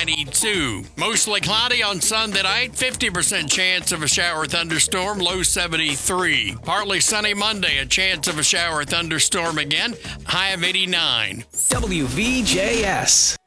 92. Mostly cloudy on Sunday night, 50% chance of a shower thunderstorm, low 73. Partly sunny Monday, a chance of a shower thunderstorm again, high of 89. WVJS.